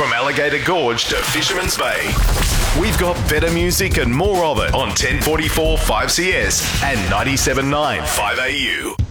From Alligator Gorge to Fisherman's Bay. We've got better music and more of it on 1044 5CS and 97.9 5AU.